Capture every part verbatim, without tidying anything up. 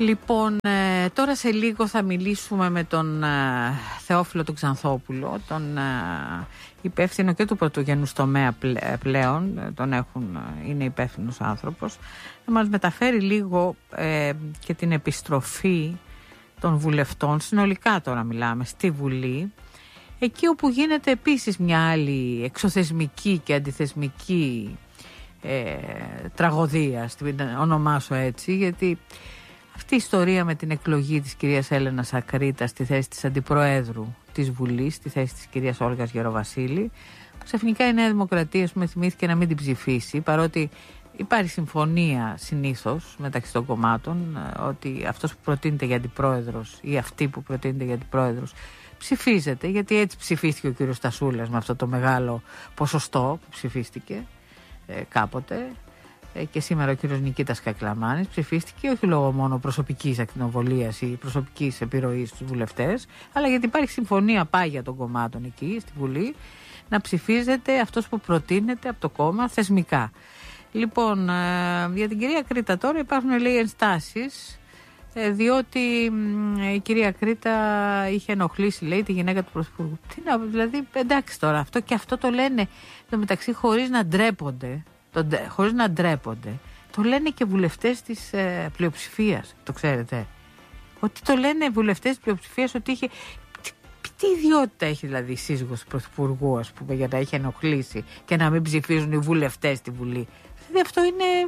Λοιπόν, ε, τώρα σε λίγο θα μιλήσουμε με τον ε, Θεόφιλο τον Ξανθόπουλο, τον ε, υπεύθυνο και του πρωτογενούς τομέα πλέον, τον έχουν, είναι υπεύθυνος άνθρωπος, να μας μεταφέρει λίγο ε, και την επιστροφή των βουλευτών, συνολικά τώρα μιλάμε, στη Βουλή, εκεί όπου γίνεται επίσης μια άλλη εξωθεσμική και αντιθεσμική ε, τραγωδία, στην ονομάσω έτσι, γιατί αυτή η ιστορία με την εκλογή της κυρίας Έλενας Ακρίτα στη θέση της Αντιπροέδρου της Βουλής, στη θέση της κυρίας Όλγας Γεροβασίλη, που ξαφνικά η Νέα Δημοκρατία με θυμήθηκε να μην την ψηφίσει, παρότι υπάρχει συμφωνία συνήθως μεταξύ των κομμάτων ότι αυτός που προτείνεται για Αντιπρόεδρος ή αυτή που προτείνεται για Αντιπρόεδρος ψηφίζεται, γιατί έτσι ψηφίστηκε ο κύριος Στασούλας με αυτό το μεγάλο ποσοστό που ψηφίστηκε ε, κάποτε. Και σήμερα ο κύριος Νικήτας Κακλαμάνης ψηφίστηκε όχι λόγω μόνο προσωπικής ακτινοβολίας ή προσωπικής επιρροής στους βουλευτές, αλλά γιατί υπάρχει συμφωνία πάγια των κομμάτων εκεί στη Βουλή να ψηφίζεται αυτός που προτείνεται από το κόμμα θεσμικά. Λοιπόν, για την κυρία Ακρίτα τώρα υπάρχουν, λέει, ενστάσεις, διότι η κυρία Ακρίτα είχε ενοχλήσει, λέει, τη γυναίκα του Πρωθυπουργού. Τι να, δηλαδή, εντάξει τώρα, αυτό και αυτό το λένε το μεταξύ χωρίς να ντρέπονται. Χωρίς να ντρέπονται. Το λένε και βουλευτές της ε, πλειοψηφίας, το ξέρετε. Ότι το λένε βουλευτές της πλειοψηφίας ότι είχε. Τι, τι ιδιότητα έχει δηλαδή η σύζυγος του Πρωθυπουργού, ας πούμε, για να έχει ενοχλήσει και να μην ψηφίζουν οι βουλευτές στη Βουλή. Δηλαδή αυτό είναι.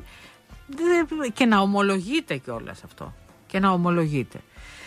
Και να ομολογείται κιόλας αυτό. Και να ομολογείται.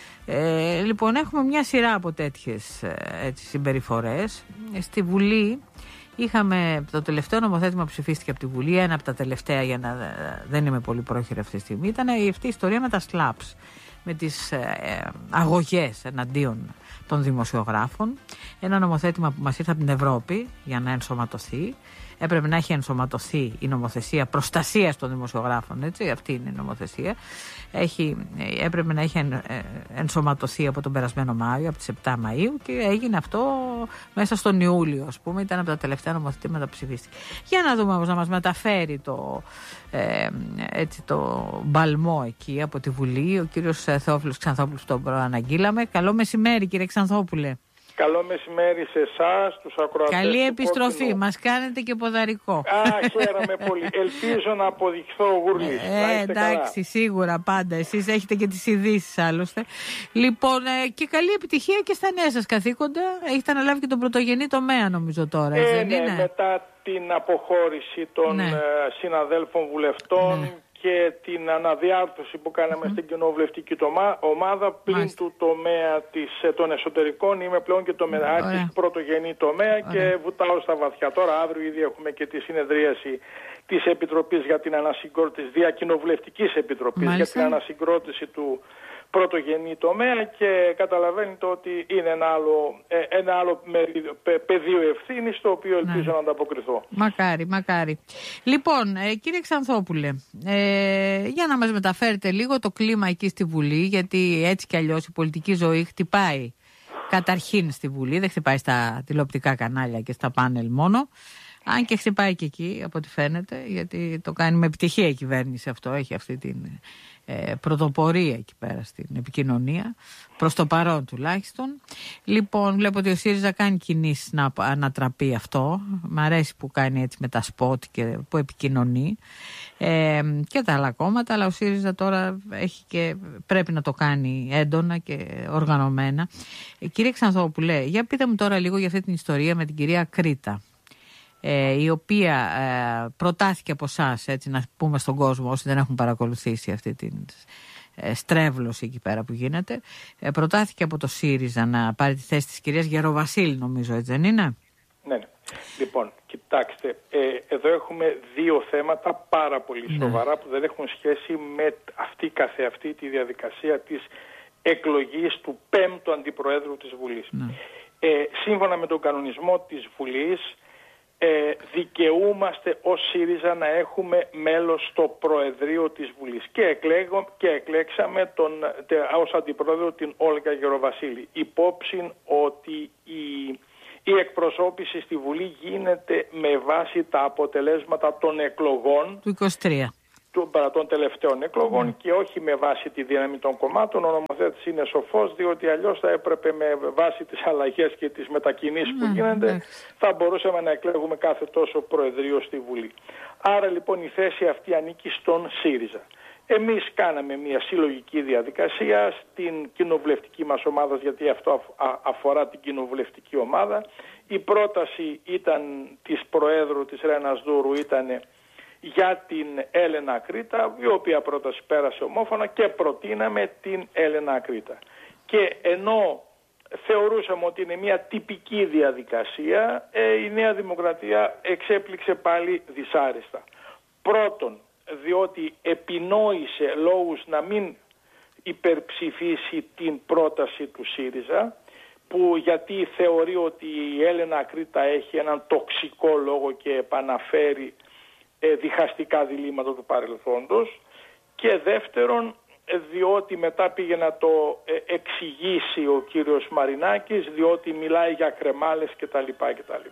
Ε, λοιπόν, έχουμε μια σειρά από τέτοιες έτσι, συμπεριφορές. Στη Βουλή. Είχαμε το τελευταίο νομοθέτημα που ψηφίστηκε από τη Βουλή, ένα από τα τελευταία, για να δεν είμαι πολύ πρόχειρη αυτή τη στιγμή, ήταν αυτή η ιστορία με τα σλάπς, με τις ε, αγωγές εναντίον των δημοσιογράφων. Ένα νομοθέτημα που μας ήρθε από την Ευρώπη για να ενσωματωθεί. Έπρεπε να έχει ενσωματωθεί η νομοθεσία προστασίας των δημοσιογράφων, έτσι, αυτή είναι η νομοθεσία. Έχει, έπρεπε να έχει εν, ενσωματωθεί από τον περασμένο Μάιο, από τις επτά Μαΐου, και έγινε αυτό μέσα στον Ιούλιο, ας πούμε, ήταν από τα τελευταία νομοθετήματα που ψηφίστηκε. Για να δούμε όμως, να μας μεταφέρει το, ε, έτσι, το μπαλμό εκεί από τη Βουλή, ο κύριος Θεόφιλος Ξανθόπουλος, τον προαναγγείλαμε. Καλό μεσημέρι, κύριε Ξανθόπουλε. Καλό μεσημέρι σε εσάς, τους ακροατές. Καλή επιστροφή, κόκκινου. Μας κάνετε και ποδαρικό. Α, χαίρομαι πολύ. Ελπίζω να αποδειχθώ γουρλής. Ε, εντάξει, καλά. Σίγουρα πάντα. Εσείς έχετε και τις ειδήσεις άλλωστε. Λοιπόν, ε, και καλή επιτυχία και στα νέα σας καθήκοντα. Έχετε αναλάβει και τον πρωτογενή τομέα, νομίζω τώρα. Ε, δεν ναι, είναι? μετά την αποχώρηση των ναι. συναδέλφων βουλευτών. Ναι. Και την αναδιάρθρωση που κάναμε mm-hmm. στην κοινοβουλευτική ομάδα, πλην Μάλιστα. του τομέα της, των εσωτερικών, είμαι πλέον και το μεράτη πρωτογενή τομέα. Ωραία. Και βουτάω στα βαθιά. Τώρα αύριο ήδη έχουμε και τη συνεδρίαση της Επιτροπής για την Ανασυγκρότηση, Διακοινοβουλευτικής Επιτροπής Μάλιστα. για την Ανασυγκρότηση του πρωτογενή τομέα, και καταλαβαίνετε ότι είναι ένα άλλο, ένα άλλο πεδίο ευθύνης, το οποίο ελπίζω ναι. να ανταποκριθώ. Μακάρι, μακάρι. Λοιπόν, ε, κύριε Ξανθόπουλε, ε, για να μας μεταφέρετε λίγο το κλίμα εκεί στη Βουλή, γιατί έτσι κι αλλιώς η πολιτική ζωή χτυπάει καταρχήν στη Βουλή, δεν χτυπάει στα τηλεοπτικά κανάλια και στα πάνελ μόνο. Αν και χτυπάει και εκεί, από ό,τι φαίνεται, γιατί το κάνει με επιτυχία η κυβέρνηση αυτό, έχει αυτή την ε, πρωτοπορία εκεί πέρα στην επικοινωνία, προς το παρόν τουλάχιστον. Λοιπόν, βλέπω ότι ο ΣΥΡΙΖΑ κάνει κινήσεις να ανατραπεί αυτό. Μ' αρέσει που κάνει έτσι με τα σποτ και που επικοινωνεί, ε, και τα άλλα κόμματα, αλλά ο ΣΥΡΙΖΑ τώρα έχει και πρέπει να το κάνει έντονα και οργανωμένα. Ε, κύριε Ξανθόπουλε, για πείτε μου τώρα λίγο για αυτή την ιστορία με την κυρία Ακρίτα. Ε, η οποία ε, προτάθηκε από εσάς, έτσι να πούμε στον κόσμο, όσοι δεν έχουν παρακολουθήσει αυτή την ε, στρέβλωση εκεί πέρα που γίνεται, ε, προτάθηκε από το ΣΥΡΙΖΑ να πάρει τη θέση της κυρίας Γεροβασίλη, νομίζω, έτσι δεν είναι? Ναι, ναι. Λοιπόν, κοιτάξτε, ε, εδώ έχουμε δύο θέματα πάρα πολύ ναι. σοβαρά που δεν έχουν σχέση με αυτή καθεαυτή τη διαδικασία της εκλογής του πέμπτου Αντιπροέδρου της Βουλής. Ναι. Ε, σύμφωνα με τον κανονισμό της Βουλής, Ε, δικαιούμαστε ως ΣΥΡΙΖΑ να έχουμε μέλος στο Προεδρείο της Βουλής και, εκλέγω, και εκλέξαμε τον, τε, ως Αντιπρόεδρο την Όλγα Γεροβασίλη, υπόψη ότι η, η εκπροσώπηση στη Βουλή γίνεται με βάση τα αποτελέσματα των εκλογών του είκοσι τρία. των τελευταίων εκλογών mm. και όχι με βάση τη δύναμη των κομμάτων. Ο νομοθέτης είναι σοφός, διότι αλλιώς θα έπρεπε με βάση τις αλλαγές και τις μετακινήσεις mm. που γίνονται mm. θα μπορούσαμε να εκλέγουμε κάθε τόσο προεδρείο στη Βουλή. Άρα λοιπόν η θέση αυτή ανήκει στον ΣΥΡΙΖΑ. Εμείς κάναμε μια συλλογική διαδικασία στην κοινοβουλευτική μας ομάδα, γιατί αυτό αφορά την κοινοβουλευτική ομάδα. Η πρόταση ήταν της Προέδρου της Ρένας Δούρου ήταν για την Έλενα Ακρίτα, η οποία πρόταση πέρασε ομόφωνα και προτείναμε την Έλενα Ακρίτα. Και ενώ θεωρούσαμε ότι είναι μια τυπική διαδικασία, η Νέα Δημοκρατία εξέπληξε πάλι δυσάρεστα. Πρώτον, διότι επινόησε λόγους να μην υπερψηφίσει την πρόταση του ΣΥΡΙΖΑ, που γιατί θεωρεί ότι η Έλενα Ακρίτα έχει έναν τοξικό λόγο και επαναφέρει ε, διχαστικά διλήμματα του παρελθόντος, και δεύτερον διότι μετά πήγε να το ε, εξηγήσει ο κύριος Μαρινάκης, διότι μιλάει για κρεμάλες κτλ. κτλ.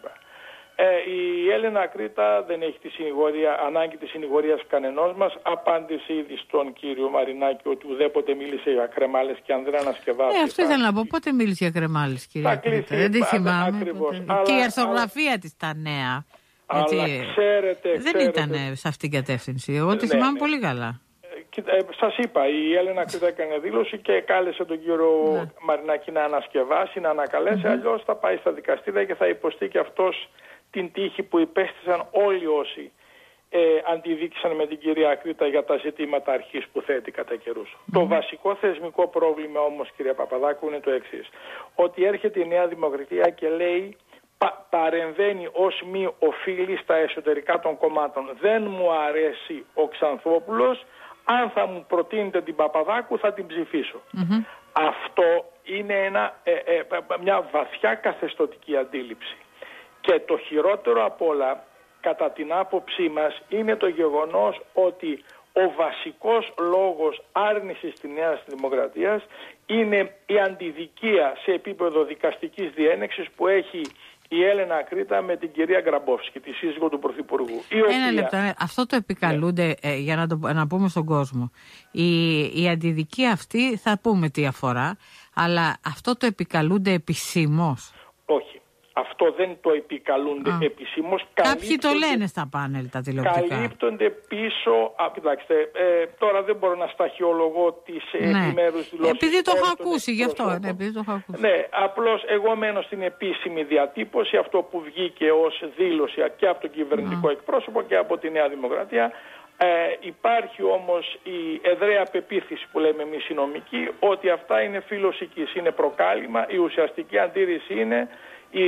Ε, η Έλενα Ακρίτα δεν έχει τη συνηγορία, ανάγκη της συνηγορίας κανενός μας. Απάντησε ήδη στον κύριο Μαρινάκη ότι ουδέποτε μίλησε για κρεμάλες και αν δεν ανασκευάσει. Ε, αυτό ήθελα να πω. Πότε μίλησε για κρεμάλες, κυρία Ακρίτα? Δεν τη θυμάμαι. Αλλά, και η αρθογραφία αλλά, της τα νέα. Αλλά έτσι, ξέρετε, δεν ξέρετε, ήταν σε αυτήν την κατεύθυνση. Εγώ τη ναι, θυμάμαι ναι. πολύ καλά. Ε, σας είπα, η Έλενα Ακρίτα έκανε δήλωση και κάλεσε τον κύριο ναι. Μαρινάκη να ανασκευάσει, να ανακαλέσει. Mm-hmm. Αλλιώς θα πάει στα δικαστήρια και θα υποστεί και αυτός την τύχη που υπέστησαν όλοι όσοι ε, αντιδίκησαν με την κυρία Ακρίτα για τα ζητήματα αρχής που θέτει κατά καιρούς. Mm. Το βασικό θεσμικό πρόβλημα όμως, κυρία Παπαδάκου, είναι το εξής. Ότι έρχεται η Νέα Δημοκρατία και λέει, πα, παρεμβαίνει ως μη οφείλει στα εσωτερικά των κομμάτων. Δεν μου αρέσει ο Ξανθόπουλος, αν θα μου προτείνετε την Παπαδάκου θα την ψηφίσω. Mm-hmm. Αυτό είναι ένα, ε, ε, μια βαθιά καθεστωτική αντίληψη. Και το χειρότερο απ' όλα, κατά την άποψή μας, είναι το γεγονός ότι ο βασικός λόγος άρνησης της Νέας Δημοκρατίας είναι η αντιδικία σε επίπεδο δικαστικής διένεξης που έχει η Έλενα Ακρίτα με την κυρία Γκραμπόφσκι, τη σύζυγο του Πρωθυπουργού. Ένα οποία... λεπτό, αυτό το επικαλούνται, ναι. ε, για να, το, να πούμε στον κόσμο. Η, η αντιδικία αυτή θα πούμε τι αφορά, αλλά αυτό το επικαλούνται επισήμως? Όχι. Αυτό δεν το επικαλούνται επισήμως. Κάποιοι το λένε στα πάνελ τα τηλεοπτικά. Καλύπτονται πίσω. Α, κοιτάξτε, ε, τώρα δεν μπορώ να σταχυολογώ τις ναι. επιμέρους δηλώσεις. Επειδή το έχω ακούσει, γι' αυτό. Ναι, επειδή το έχω ακούσει. Ναι, απλώς εγώ μένω στην επίσημη διατύπωση, αυτό που βγήκε ως δήλωση και από τον κυβερνητικό mm. εκπρόσωπο και από τη Νέα Δημοκρατία. Ε, υπάρχει όμως η εδραία πεποίθηση που λέμε εμείς οι νομικοί, ότι αυτά είναι φιλοσικής, είναι προκάλημα. Η ουσιαστική αντίρρηση είναι Η,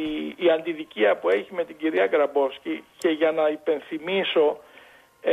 η αντιδικία που έχει με την κυρία Γκραμπόφσκι, και για να υπενθυμίσω, ε,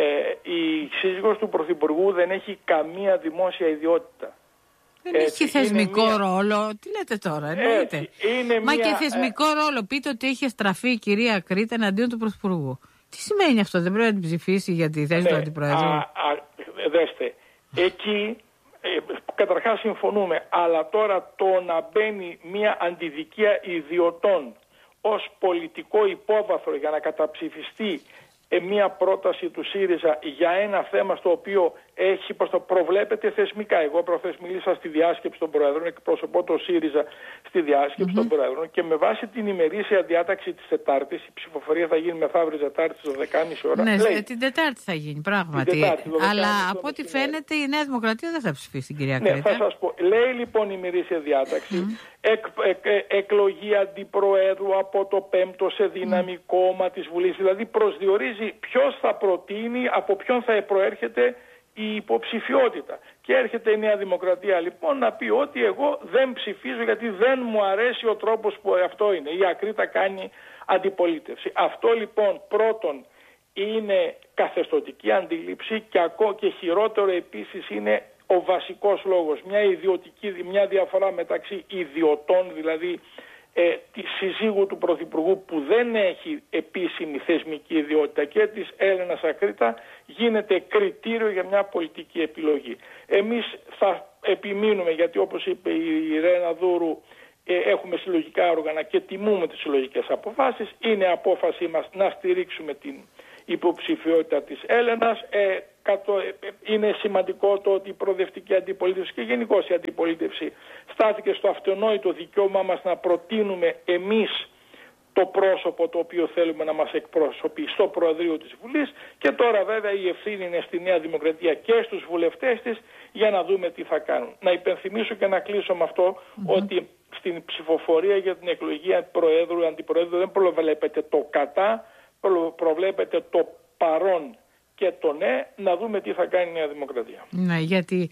η σύζυγος του Πρωθυπουργού δεν έχει καμία δημόσια ιδιότητα. Δεν έτσι, έχει θεσμικό μια... ρόλο. Τι λέτε τώρα, εννοείται. Μα μια... και θεσμικό ε... ρόλο. Πείτε ότι έχει στραφεί η κυρία Ακρίτα εναντίον του Πρωθυπουργού. Τι σημαίνει αυτό, δεν πρέπει να την ψηφίσει για τη θέση ναι, του Αντιπροέδρου? Α, α, δέστε, εκεί... Ε, καταρχάς συμφωνούμε, αλλά τώρα το να μπαίνει μια αντιδικία ιδιωτών ως πολιτικό υπόβαθρο για να καταψηφιστεί ε, μια πρόταση του ΣΥΡΙΖΑ για ένα θέμα στο οποίο έχει, πως το προβλέπεται θεσμικά. Εγώ προχθές μίλησα στη διάσκεψη των Προέδρων, εκπροσωπώ το ΣΥΡΙΖΑ στη διάσκεψη mm-hmm. των Προέδρων, και με βάση την ημερήσια διάταξη της Τετάρτης, η ψηφοφορία θα γίνει μεθαύριο Τετάρτη στις δώδεκα και μισή ώρα. Ναι, λέει, την Τετάρτη θα γίνει, πράγματι. Τετάρτη, αλλά από ό,τι φαίνεται η Νέα Δημοκρατία δεν θα ψηφίσει την κυρία Κρήτα. Ναι, θα σας πω. Λέει λοιπόν η ημερήσια διάταξη mm-hmm. εκ, εκ, εκ, εκλογή αντιπροέδρου από το πέμπτο σε δύναμη mm-hmm. κόμμα της Βουλής. Δηλαδή προσδιορίζει ποιος θα προτείνει, από ποιον θα προέρχεται η υποψηφιότητα. Και έρχεται η Νέα Δημοκρατία λοιπόν να πει ότι εγώ δεν ψηφίζω γιατί δεν μου αρέσει ο τρόπος που αυτό είναι. Η Ακρίτα κάνει αντιπολίτευση. Αυτό λοιπόν πρώτον είναι καθεστωτική αντίληψη, και ακόμα και χειρότερο επίσης είναι ο βασικός λόγος. Μια ιδιωτική, μια διαφορά μεταξύ ιδιωτών, δηλαδή ε, της συζύγου του Πρωθυπουργού που δεν έχει επίσημη θεσμική ιδιότητα, και της Έλενας Ακρίτα, γίνεται κριτήριο για μια πολιτική επιλογή. Εμείς θα επιμείνουμε, γιατί όπως είπε η Ρένα Δούρου, ε, έχουμε συλλογικά όργανα και τιμούμε τις συλλογικές αποφάσεις. Είναι απόφαση μας να στηρίξουμε την υποψηφιότητα της Έλενας. Ε, είναι σημαντικό το ότι η προοδευτική αντιπολίτευση και γενικώς η αντιπολίτευση στάθηκε στο αυτονόητο δικαίωμά μας να προτείνουμε εμείς το πρόσωπο το οποίο θέλουμε να μας εκπροσωπεί στο Προεδρείο της Βουλής, και τώρα βέβαια η ευθύνη είναι στη Νέα Δημοκρατία και στους βουλευτές της για να δούμε τι θα κάνουν. Να υπενθυμίσω και να κλείσω με αυτό mm-hmm. ότι στην ψηφοφορία για την εκλογή Προέδρου, Αντιπροέδρου δεν προβλέπεται το κατά, προβλέπεται το παρόν και το ναι, να δούμε τι θα κάνει η Νέα Δημοκρατία. Ναι, γιατί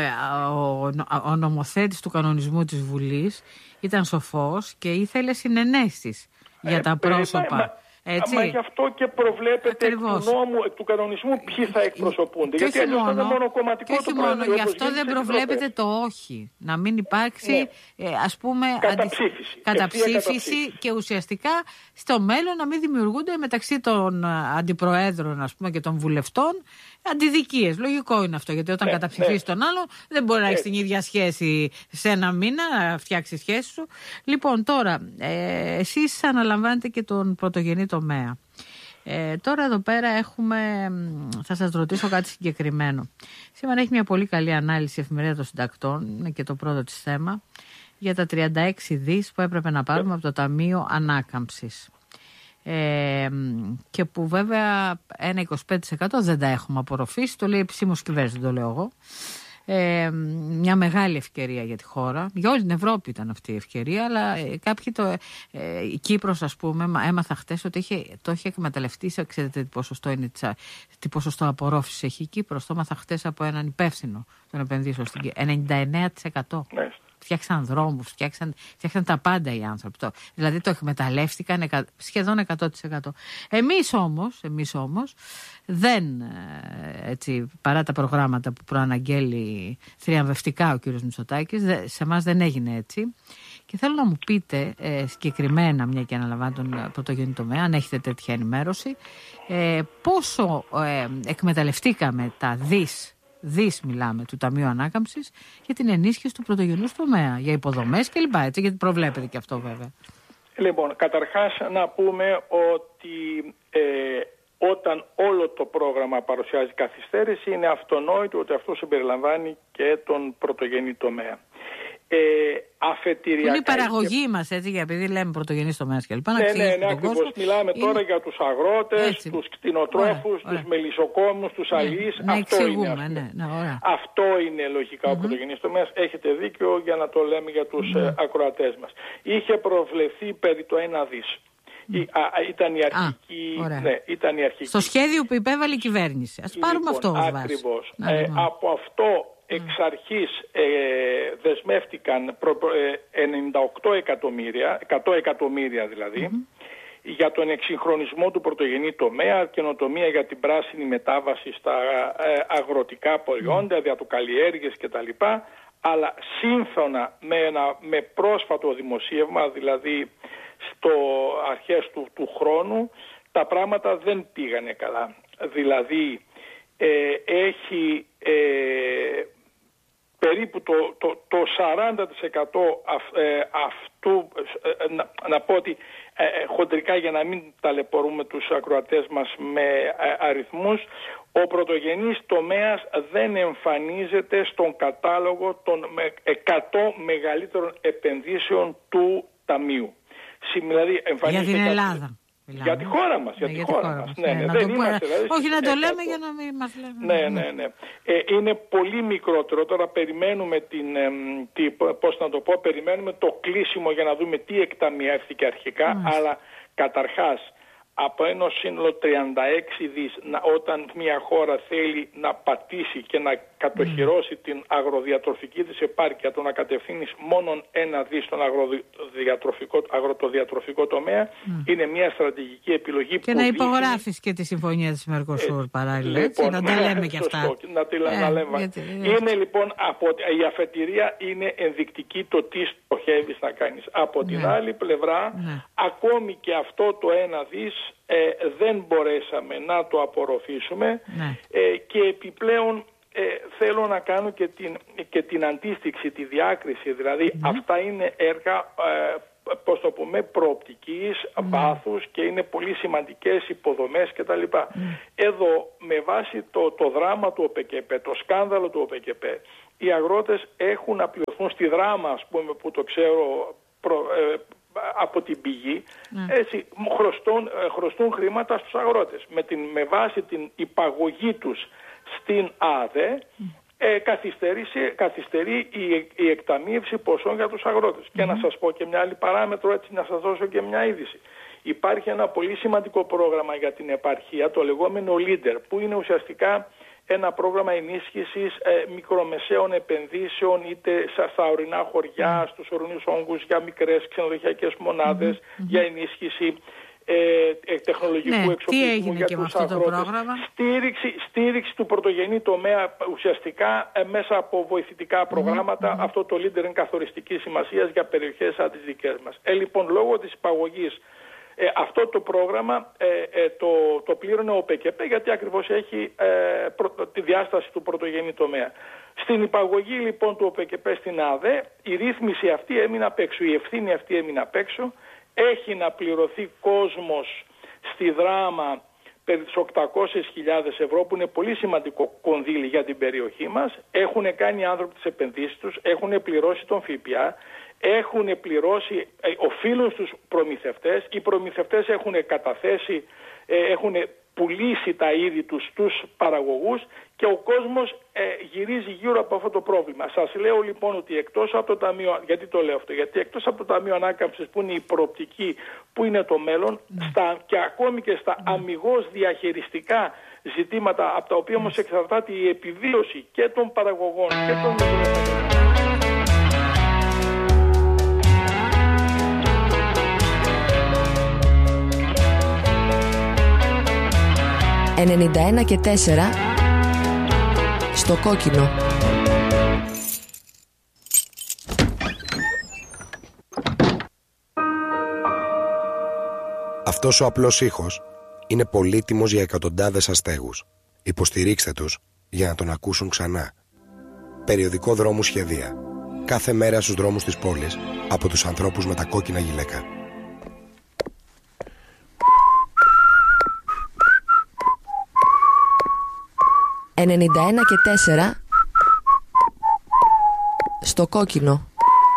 ο, ο, ο νομοθέτης του κανονισμού της Βουλής ήταν σοφός και ήθελε συνενέσεις για τα ε, πρόσωπα. Μα, έτσι. Μα γι' αυτό και προβλέπεται εκ του νόμου, εκ του κανονισμού ποιοι θα εκπροσωπούνται. Και γιατί αλλιώς θα είναι μονοκομματικό το Προεδρείο. Γι' αυτό δεν προβλέπεται το όχι. Να μην υπάρξει ναι. ε, ας πούμε καταψήφιση, καταψήφιση και ουσιαστικά στο μέλλον να μην δημιουργούνται μεταξύ των αντιπροέδρων ας πούμε, και των βουλευτών αντιδικίες. Λογικό είναι αυτό, γιατί όταν ναι, καταψηφίσει ναι. τον άλλο δεν μπορεί να έχει την ίδια σχέση σε ένα μήνα, να φτιάξει σχέση σου. Λοιπόν, τώρα, ε, εσείς αναλαμβάνετε και τον πρωτογενή τομέα. Ε, τώρα εδώ πέρα έχουμε, θα σας ρωτήσω κάτι συγκεκριμένο. Σήμερα έχει μια πολύ καλή ανάλυση η Εφημερίδα των Συντακτών, είναι και το πρώτο της θέμα, για τα τριάντα έξι δις που έπρεπε να πάρουμε από το Ταμείο Ανάκαμψης. Ε, και που βέβαια ένα είκοσι πέντε τοις εκατό δεν τα έχουμε απορροφήσει, το λέει επισήμως κυβέρνηση, δεν το λέω εγώ. Ε, μια μεγάλη ευκαιρία για τη χώρα, για όλη την Ευρώπη ήταν αυτή η ευκαιρία, αλλά ε, κάποιοι το, ε, η Κύπρος ας πούμε έμαθα χτες ότι είχε, το είχε εκμεταλλευτεί, ξέρετε τι ποσοστό, είναι, τι ποσοστό απορρόφησης έχει η Κύπρος, το έμαθα χτες από έναν υπεύθυνο των επενδύσεων στην Κύπρο, ενενήντα εννέα τοις εκατό. Ναι. Φτιάξαν δρόμους, φτιάξαν, φτιάξαν τα πάντα οι άνθρωποι. Το, δηλαδή το εκμεταλλεύτηκαν εκα, σχεδόν εκατό τοις εκατό. Εμείς όμως, εμείς όμως δεν, έτσι, παρά τα προγράμματα που προαναγγέλει θριαμβευτικά ο κύριος Μητσοτάκης, δε, σε εμάς δεν έγινε έτσι. Και θέλω να μου πείτε ε, συγκεκριμένα, μια και αναλαμβάνω τον πρωτογενή τομέα, αν έχετε τέτοια ενημέρωση, ε, πόσο ε, εκμεταλλευτήκαμε τα δις, δις μιλάμε, του Ταμείου Ανάκαμψης για την ενίσχυση του πρωτογενούς τομέα, για υποδομές κλπ. Έτσι, γιατί προβλέπετε και αυτό βέβαια. Λοιπόν, καταρχάς να πούμε ότι ε, όταν όλο το πρόγραμμα παρουσιάζει καθυστέρηση, είναι αυτονόητο ότι αυτό συμπεριλαμβάνει και τον πρωτογενή τομέα. Ε, αφετηριακά. Είναι η παραγωγή και... μας, έτσι, γιατί επειδή λέμε πρωτογενής τομέας κλπ. Ναι, ναι, ναι, ακριβώς. Μιλάμε είναι... τώρα για τους αγρότες, έτσι, τους κτηνοτρόφους, τους μελισσοκόμους, τους ναι, αλείς. Ναι, αυτό, είναι, ναι, ναι, αυτό είναι λογικά mm-hmm. ο πρωτογενής τομέας. Έχετε δίκιο για να το λέμε για τους mm-hmm. ακροατές μας. Είχε προβλεφθεί περί το ένα δις. Η, α, ήταν, η αρχική, α, ναι, ήταν η αρχική. Στο σχέδιο που υπέβαλε η κυβέρνηση. Ας λοιπόν, πάρουμε αυτό ως βάση. Ακριβώς. Ε, από αυτό εξ αρχής ε, δεσμεύτηκαν προ, ε, ενενήντα οκτώ εκατομμύρια, εκατό εκατομμύρια δηλαδή, mm-hmm. για τον εξυγχρονισμό του πρωτογενή τομέα, καινοτομία για την πράσινη μετάβαση στα ε, αγροτικά προϊόντα, mm-hmm. διατοκαλλιέργειες κτλ. Αλλά σύμφωνα με, ένα, με πρόσφατο δημοσίευμα, δηλαδή στο αρχές του, του χρόνου, τα πράγματα δεν πήγανε καλά. Δηλαδή ε, έχει ε, περίπου το, το, το σαράντα τοις εκατό αυ, ε, αυτού, ε, να, να πω ότι ε, χοντρικά για να μην ταλαιπωρούμε τους ακροατές μας με ε, αριθμούς, ο πρωτογενής τομέας δεν εμφανίζεται στον κατάλογο των εκατό μεγαλύτερων επενδύσεων του Ταμείου. Δηλαδή, για την Ελλάδα. Για τη χώρα μας. Για, ναι, τη, για χώρα τη χώρα μας. Ναι, ναι, ναι, δεν είμαστε, δηλαδή, όχι να το λέμε για να μην μας λέμε. Ναι, ναι, ναι. Ε, είναι πολύ μικρότερο. Τώρα περιμένουμε την, ε, τι, πώς να το πω, περιμένουμε το κλείσιμο για να δούμε τι εκταμιεύθηκε αρχικά. Mm. Αλλά καταρχάς από ένα σύνολο τριάντα έξι δις, να, όταν μια χώρα θέλει να πατήσει και να κατοχυρώσει mm. την αγροδιατροφική της επάρκεια, το να κατευθύνεις μόνον ένα δις στον αγροδιατροφικό, αγροτοδιατροφικό τομέα, mm. είναι μια στρατηγική επιλογή. Και που να υπογράφεις δείχνει... και τη συμφωνία της Μερκοσούρ ε, παράλληλα, έτσι, λοιπόν, να τα λέμε και αυτά. Σωστό, να, τη, ε, να λέμε. Γιατί, είναι έτσι. Λοιπόν, από, η αφετηρία είναι ενδεικτική το τι στοχεύεις να κάνεις. Από την ναι. άλλη πλευρά, ναι. ακόμη και αυτό το ένα δις Ε, δεν μπορέσαμε να το απορροφήσουμε ναι. ε, και επιπλέον ε, θέλω να κάνω και την, και την αντίστοιξη, τη διάκριση, δηλαδή mm-hmm. αυτά είναι έργα ε, πώς το πούμε, προοπτικής, mm. βάθους και είναι πολύ σημαντικές υποδομές κτλ. Mm. Εδώ, με βάση το, το δράμα του ΟΠΕΚΕΠΕ, το σκάνδαλο του ΟΠΕΚΕΠΕ, οι αγρότες έχουν να πληρωθούν στη δράμα, ας πούμε, που το ξέρω προ, ε, από την πηγή, mm. έτσι, χρωστούν, χρωστούν χρήματα στους αγρότες. Με, την, με βάση την υπαγωγή τους στην ΑΔΕ, mm. Ε, καθυστερεί η, η εκταμείευση ποσών για τους αγρότες. Mm-hmm. Και να σας πω και μια άλλη παράμετρο, έτσι να σας δώσω και μια είδηση. Υπάρχει ένα πολύ σημαντικό πρόγραμμα για την επαρχία, το λεγόμενο Leader, που είναι ουσιαστικά ένα πρόγραμμα ενίσχυσης ε, μικρομεσαίων επενδύσεων, είτε στα ορεινά χωριά, mm-hmm. στους ορεινούς όγκους, για μικρές ξενοδοχειακές μονάδες, mm-hmm. για ενίσχυση Ε, τεχνολογικού ναι, εξοπλισμού για τους αγρότες, στήριξη, στήριξη του πρωτογενή τομέα ουσιαστικά ε, μέσα από βοηθητικά προγράμματα. Mm-hmm. Αυτό το Leader είναι καθοριστική σημασίας για περιοχές σαν τις δικές μας. Ε, λοιπόν, λόγω της υπαγωγής ε, αυτό το πρόγραμμα ε, ε, το, το πλήρωνε ο ΟΠΕΚΕΠΕ, γιατί ακριβώς έχει ε, προ, τη διάσταση του πρωτογενή τομέα. Στην υπαγωγή λοιπόν του ΟΠΕΚΕΠΕ στην ΑΔΕ, η ρύθμιση αυτή έμεινε απ' έξω, η ευθύνη αυτή έμεινε απ' έξω. Έχει να πληρωθεί κόσμος στη δράμα περί τις οκτακόσιες χιλιάδες ευρώ, που είναι πολύ σημαντικό κονδύλι για την περιοχή μας. Έχουν κάνει οι άνθρωποι τις επενδύσεις τους, έχουν πληρώσει τον ΦΠΑ, έχουν πληρώσει, ε, οφείλουν στους προμηθευτές, οι προμηθευτές έχουν καταθέσει, ε, έχουν πουλήσει τα είδη τους στους παραγωγούς και ο κόσμος ε, γυρίζει γύρω από αυτό το πρόβλημα. Σας λέω λοιπόν ότι εκτός από το Ταμείο, γιατί το λέω αυτό, γιατί εκτός από το Ταμείο Ανάκαμψης που είναι η προοπτική, που είναι το μέλλον, στα, και ακόμη και στα αμιγώς διαχειριστικά ζητήματα, από τα οποία όμως εξαρτάται η επιβίωση και των παραγωγών και των μικρομεσαίων. ενενήντα ένα και τέσσερα στο κόκκινο. Αυτός ο απλός ήχος είναι πολύτιμος για εκατοντάδες αστέγους. Υποστηρίξτε τους για να τον ακούσουν ξανά. Περιοδικό Δρόμου Σχεδία. Κάθε μέρα στους δρόμους της πόλης από τους ανθρώπους με τα κόκκινα γυλαίκα. ενενήντα ένα και τέσσερα στο κόκκινο.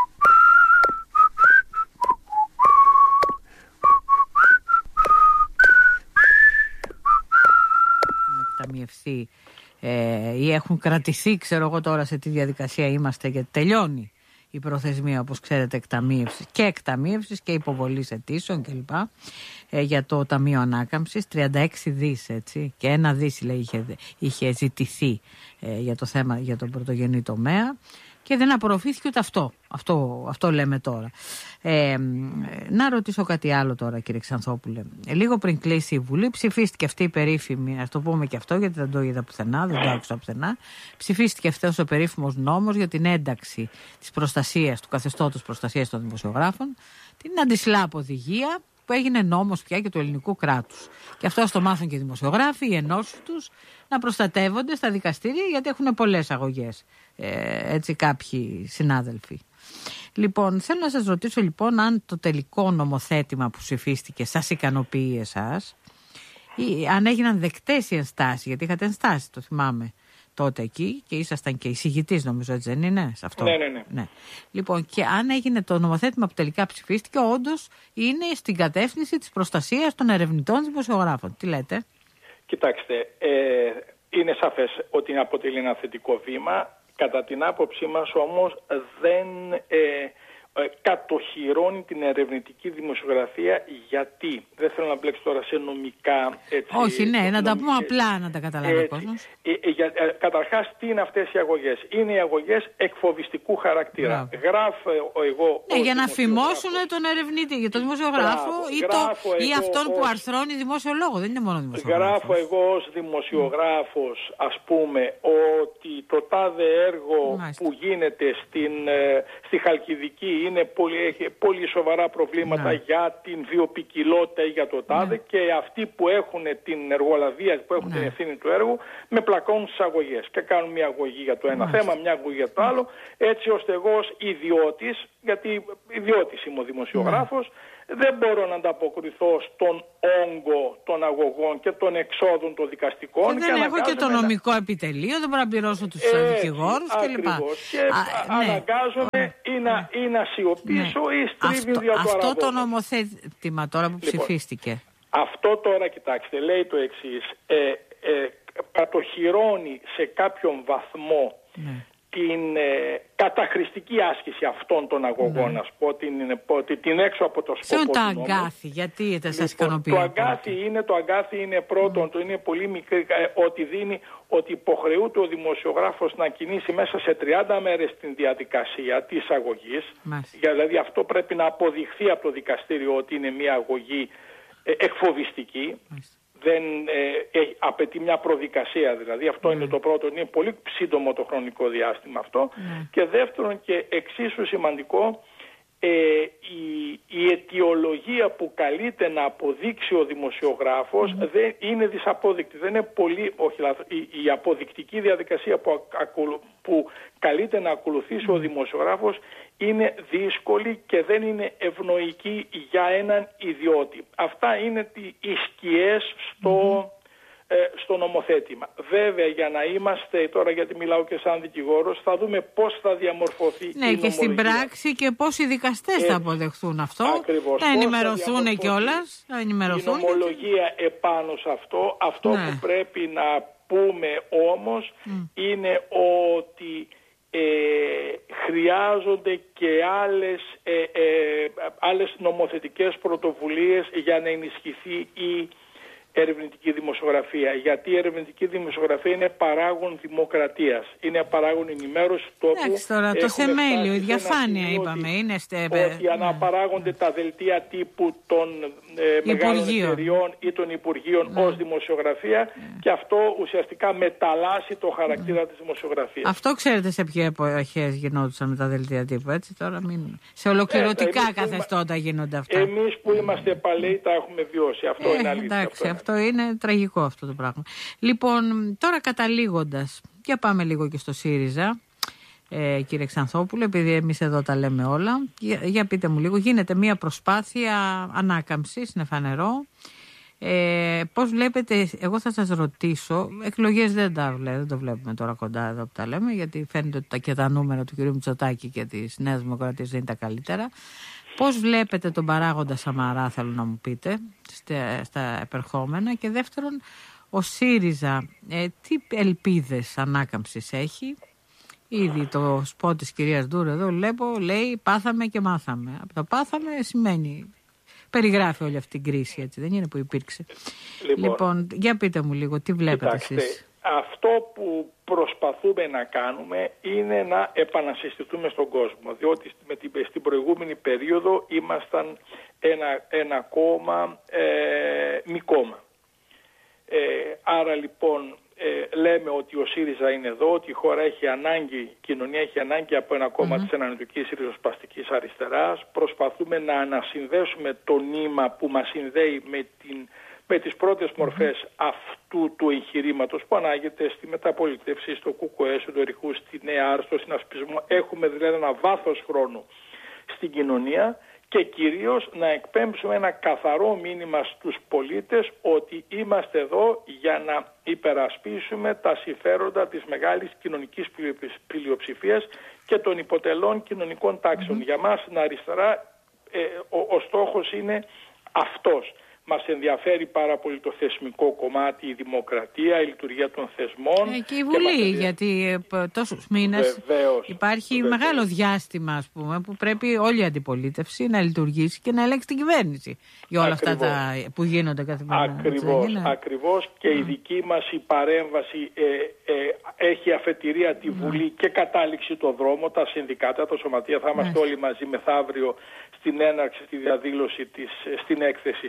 Εκταμιευθεί ε, ή έχουν κρατηθεί, ξέρω εγώ τώρα σε τι διαδικασία είμαστε, γιατί τελειώνει η προθεσμία, όπως ξέρετε, εκταμίευσης και εκταμίευσης και υποβολής αιτήσεων κλπ. Ε, για το Ταμείο Ανάκαμψης, τριάντα έξι δις, έτσι, και ένα δις λέει, είχε, είχε ζητηθεί ε, για το θέμα, για τον πρωτογενή τομέα, και δεν απορροφήθηκε ούτε αυτό. Αυτό, αυτό λέμε τώρα. Ε, να ρωτήσω κάτι άλλο τώρα, κύριε Ξανθόπουλε. Ε, λίγο πριν κλείσει η Βουλή, ψηφίστηκε αυτή η περίφημη, ας το πούμε και αυτό, γιατί δεν το είδα πουθενά, δεν το άκουσα πουθενά. Ψηφίστηκε αυτός ο περίφημος νόμος για την ένταξη της προστασίας, του καθεστώτος προστασίας των δημοσιογράφων, την αντισλάπ οδηγία, που έγινε νόμος πια και του ελληνικού κράτους. Και αυτό το μάθουν και οι δημοσιογράφοι, οι ενώσεις τους, να προστατεύονται στα δικαστήρια, γιατί έχουν πολλές αγωγές, ε, έτσι, κάποιοι συνάδελφοι. Λοιπόν, θέλω να σας ρωτήσω λοιπόν αν το τελικό νομοθέτημα που ψηφίστηκε σας ικανοποιεί εσάς, ή αν έγιναν δεκτές οι ενστάσεις, γιατί είχατε ενστάσεις, το θυμάμαι τότε εκεί, και ήσασταν και εισηγητής, νομίζω, έτσι δεν είναι, σε αυτό? Ναι, ναι, ναι. ναι. Λοιπόν, και αν έγινε το νομοθέτημα που τελικά ψηφίστηκε, όντως είναι στην κατεύθυνση της προστασίας των ερευνητών δημοσιογράφων. Τι λέτε? Κοιτάξτε, ε, είναι σαφές ότι αποτελεί ένα θετικό βήμα. Κατά την άποψή μας όμως δεν ε, ε, κατοχυρώνει την ερευνητική δημοσιογραφία. Γιατί? Δεν θέλω να μπλέξω τώρα σε νομικά... Έτσι, όχι, ναι, να τα πούμε απλά, να τα καταλάβει ο κόσμος. Ε, ε, ε, ε, καταρχάς, τι είναι αυτές οι αγωγές? Είναι οι αγωγές εκφοβιστικού χαρακτήρα. Μπράβο. Γράφω εγώ... Ναι, για να φημώσουν τον ερευνητή, για τον δημοσιογράφο. Μπράβο, ή, το, ή αυτόν ως... που αρθρώνει δημόσιο λόγο. Δεν είναι μόνο δημοσιογράφος. Γράφω εγώ ως δημοσιογράφος, ας πούμε, ότι το τάδε έργο Μάλιστα. που γίνεται στην, ε, στη Χαλκιδική είναι πολύ, έχει πολύ σοβαρά προβλήματα ναι. για την βιοποικιλότητα ή για το τάδε ναι. και αυτοί που έχουν την εργολαβία, που έχουν ναι. την ευθύνη του έργου, με πλακώνουν στις αγωγές και κάνουν μια αγωγή για το ένα ναι. θέμα, μια αγωγή για το άλλο, έτσι ώστε εγώ ως ιδιώτης, γιατί ιδιώτης είμαι ο δημοσιογράφος, ναι. δεν μπορώ να ανταποκριθώ στον όγκο των αγωγών και των εξόδων των δικαστικών. Και δεν και έχω και το νομικό να... επιτελείο, δεν μπορώ να πληρώσω τους ε, δικηγόρους κλπ. Και, και α, αναγκάζομαι ναι. ή να, ή να σιωπήσω ναι. ή στρίβει δια το Αυτό το νομοθέτημα τώρα που λοιπόν, ψηφίστηκε. Αυτό τώρα, κοιτάξτε, λέει το εξής. Ε, ε, κατοχυρώνει σε κάποιον βαθμό ναι. την ε, καταχρηστική άσκηση αυτών των αγωγών, να πω, την, την, την έξω από το σκοπό του νόμου. Το αγκάθι, γιατί δεν σας λοιπόν, ικανοποιεί. Το αγκάθι είναι, το αγκάθι είναι πρώτον, mm. το είναι πολύ μικρή, ε, ότι δίνει, ότι υποχρεούται ο δημοσιογράφος να κινήσει μέσα σε τριάντα μέρες την διαδικασία της αγωγής. Για, δηλαδή αυτό πρέπει να αποδειχθεί από το δικαστήριο ότι είναι μια αγωγή ε, εκφοβιστική. Μάλιστα. Δεν ε, ε, απαιτεί μια προδικασία, δηλαδή αυτό mm. είναι το πρώτο, είναι πολύ σύντομο το χρονικό διάστημα αυτό mm. και δεύτερον και εξίσου σημαντικό ε, η, η αιτιολογία που καλείται να αποδείξει ο δημοσιογράφος mm. δεν είναι δυσαπόδεικτη, δεν είναι πολύ, όχι λάθος, η, η αποδεικτική διαδικασία που, ακολου, που καλείται να ακολουθήσει mm. ο δημοσιογράφος είναι δύσκολη και δεν είναι ευνοϊκή για έναν ιδιώτη. Αυτά είναι οι σκιές στο, mm-hmm. ε, στο νομοθέτημα. Βέβαια, για να είμαστε, τώρα γιατί μιλάω και σαν δικηγόρος, θα δούμε πώς θα διαμορφωθεί ναι, η και νομολογία. Στην πράξη και πώς οι δικαστές ε, θα αποδεχθούν αυτό. Ακριβώς. Θα ενημερωθούν κιόλας. Η νομολογία και... επάνω σε αυτό. Αυτό ναι. που πρέπει να πούμε όμως mm. είναι ότι Ε, χρειάζονται και άλλες, ε, ε, άλλες νομοθετικές πρωτοβουλίες για να ενισχυθεί η ερευνητική δημοσιογραφία. Γιατί η ερευνητική δημοσιογραφία είναι παράγον δημοκρατίας. Είναι παράγον ενημέρωση τόπου. Εντάξει, τώρα το θεμέλιο, η διαφάνεια είπαμε. Ότι, είναι στε... ότι αναπαράγονται ναι. τα δελτία τύπου των ε, μεγάλων εταιριών ή των υπουργείων ναι. ως δημοσιογραφία ναι. και αυτό ουσιαστικά μεταλλάσσει το χαρακτήρα ναι. της δημοσιογραφίας. Αυτό ξέρετε σε ποιες εποχές γινόντουσαν με τα δελτία τύπου, έτσι τώρα μην... Σε ολοκληρωτικά ε, καθεστώτα γίνονται αυτά. Εμείς που είμαστε παλαιοί τα έχουμε βιώσει. Αυτό ε, είναι αλήθεια. Εντάξει, αυτό Αυτό είναι τραγικό αυτό το πράγμα. Λοιπόν, τώρα καταλήγοντας, για πάμε λίγο και στο ΣΥΡΙΖΑ, ε, κύριε Ξανθόπουλο, επειδή εμείς εδώ τα λέμε όλα. Για, για πείτε μου λίγο, γίνεται μια προσπάθεια ανάκαμψης, είναι φανερό. Ε, πώς βλέπετε, εγώ θα σας ρωτήσω, εκλογές δεν τα βλέπω, δεν το βλέπουμε τώρα κοντά εδώ που τα λέμε, γιατί φαίνεται ότι τα, και τα νούμερα του κ. Μητσοτάκη και της Νέας Δημοκρατίας δεν είναι τα καλύτερα. Πώς βλέπετε τον παράγοντα Σαμαρά, θέλω να μου πείτε, στα, στα επερχόμενα, και δεύτερον, ο ΣΥΡΙΖΑ, ε, τι ελπίδες ανάκαμψης έχει? Ήδη το σποτ της κυρίας Ντούρ εδώ βλέπω, λέει πάθαμε και μάθαμε. Από το πάθαμε σημαίνει, περιγράφει όλη αυτή την κρίση, έτσι δεν είναι, που υπήρξε. Λοιπόν, λοιπόν για πείτε μου λίγο, τι βλέπετε κοιτάξτε, εσείς? Αυτό που προσπαθούμε να κάνουμε είναι να επανασυστηθούμε στον κόσμο, διότι με την, στην προηγούμενη περίοδο ήμασταν ένα, ένα κόμμα, ε, μη κόμμα. Ε, άρα λοιπόν ε, λέμε ότι ο ΣΥΡΙΖΑ είναι εδώ, ότι η χώρα έχει ανάγκη, η κοινωνία έχει ανάγκη από ένα κόμμα mm-hmm. της εναλλακτικής ριζοσπαστικής αριστεράς. Προσπαθούμε να ανασυνδέσουμε το νήμα που μας συνδέει με, την, με τις πρώτες μορφές mm-hmm. αυτού του εγχειρήματος που ανάγεται στη μεταπολίτευση, στο ΚΚΕ, στο Δωρικού, στη Νέα Άρ, στο συνασπισμό. Έχουμε δηλαδή ένα βάθος χρόνου στην κοινωνία και κυρίως να εκπέμψουμε ένα καθαρό μήνυμα στους πολίτες ότι είμαστε εδώ για να υπερασπίσουμε τα συμφέροντα της μεγάλης κοινωνικής πλειοψηφίας και των υποτελών κοινωνικών τάξεων. Mm-hmm. Για μας στην αριστερά ε, ο, ο στόχος είναι αυτός. Μας ενδιαφέρει πάρα πολύ το θεσμικό κομμάτι, η δημοκρατία, η λειτουργία των θεσμών. Ε, και η Βουλή, και γιατί ε, τόσους μήνες βεβαίως, υπάρχει βεβαίως. μεγάλο διάστημα, ας πούμε, που πρέπει όλη η αντιπολίτευση να λειτουργήσει και να ελέγξει την κυβέρνηση για όλα ακριβώς. αυτά τα, που γίνονται καθημερινά. Ακριβώς, ακριβώς και mm. η δική μας η παρέμβαση ε, ε, έχει αφετηρία τη Βουλή mm. και κατάληξη το δρόμο, τα συνδικάτα, τα σωματεία, θα είμαστε mm. όλοι μαζί μεθαύριο στην έναρξη, στη διαδήλωση της, στην έκθεση στη ΔΕΘ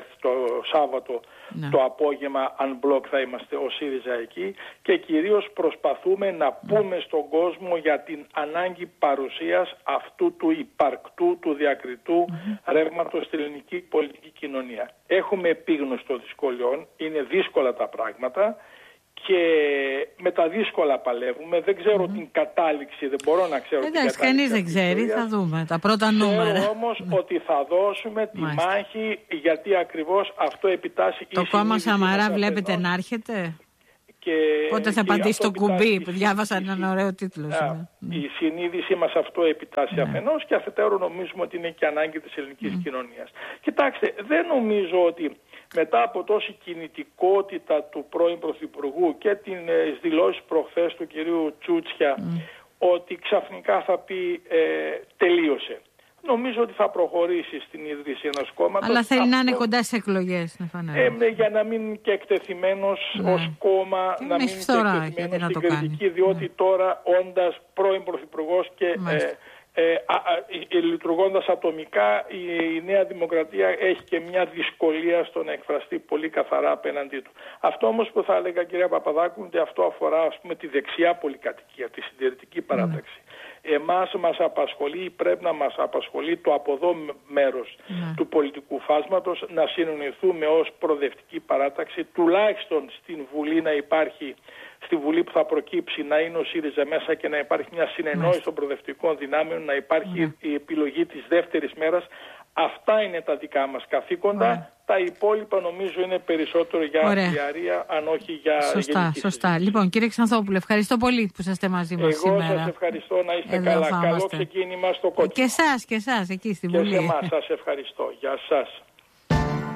το Σάββατο ναι. το απόγευμα unblock θα είμαστε ο ΣΥΡΙΖΑ εκεί και κυρίως προσπαθούμε να πούμε στον κόσμο για την ανάγκη παρουσίας αυτού του υπαρκτού, του διακριτού mm-hmm. ρεύματος στην ελληνική πολιτική κοινωνία. Έχουμε επίγνωση των δυσκολιών, είναι δύσκολα τα πράγματα και με τα δύσκολα παλεύουμε. Δεν ξέρω mm-hmm. την κατάληξη, δεν μπορώ να ξέρω. Εντάξει, την κατάληξη. Κανείς δεν ξέρει, θα δούμε τα πρώτα ξέρω νούμερα. Ξέρω όμως mm-hmm. ότι θα δώσουμε τη Μάλιστα. μάχη, γιατί ακριβώς αυτό επιτάσσει. Το κόμμα Σαμαρά βλέπετε να έρχεται. Και, Πότε θα πατήσει το κουμπί που διάβασα έναν ωραίο τίτλο. Α, η συνείδησή μας αυτό επιτάσσει ναι. αφενός και αφετέρου νομίζουμε ότι είναι και ανάγκη της ελληνικής mm. κοινωνίας. Κοιτάξτε, δεν νομίζω ότι μετά από τόση κινητικότητα του πρώην Πρωθυπουργού και τις δηλώσεις προχθές του κυρίου Τσούτσια mm. ότι ξαφνικά θα πει ε, τελείωσε. Νομίζω ότι θα προχωρήσει στην ίδρυση ενός κόμματος. Αλλά θέλει αυτό, να είναι κοντά στις εκλογές. Ε, για να μην είναι και εκτεθειμένος ναι. ως κόμμα, και να μην είναι φθορά, και εκτεθειμένος στην κριτική, διότι ναι. τώρα όντας πρώην Πρωθυπουργός και ε, ε, α, α, ε, λειτουργώντας ατομικά η, η Νέα Δημοκρατία έχει και μια δυσκολία στο να εκφραστεί πολύ καθαρά απέναντί του. Αυτό όμως που θα έλεγα, κυρία Παπαδάκου, ότι αυτό αφορά ας πούμε τη δεξιά πολυκατοικία, τη συντηρητική παράταξη. Ναι. Εμάς μας απασχολεί, πρέπει να μας απασχολεί το από εδώ μέρος ναι. του πολιτικού φάσματος, να συνονιθούμε ως προοδευτική παράταξη, τουλάχιστον στην Βουλή να υπάρχει, στη Βουλή που θα προκύψει να είναι ο ΣΥΡΙΖΑ μέσα και να υπάρχει μια συνεννόηση των προοδευτικών δυνάμεων, να υπάρχει ναι. η επιλογή της δεύτερης μέρας. Αυτά είναι τα δικά μας καθήκοντα. Ωραία. Τα υπόλοιπα νομίζω είναι περισσότερο για διαρρία, αν όχι για σωστά, γενική σωστά. συζήτηση. Λοιπόν, κύριε Ξανθόπουλε, ευχαριστώ πολύ που είστε μαζί μας σήμερα. Εγώ σας ευχαριστώ, να είστε Εδώ καλά. Καλό ξεκίνημα στο κόκκινο. Και εσάς, και εσάς, εκεί στην και Βουλή. Και σε εμάς, σας ευχαριστώ. Γεια σας.